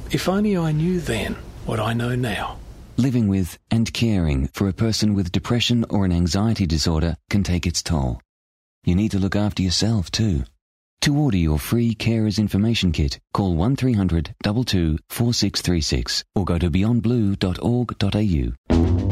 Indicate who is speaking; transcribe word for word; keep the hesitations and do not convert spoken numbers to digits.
Speaker 1: If only I knew then what I know now.
Speaker 2: Living with and caring for a person with depression or an anxiety disorder can take its toll. You need to look after yourself too. To order your free Carers Information Kit, call one three hundred two two four six three six or go to beyond blue dot org dot a u.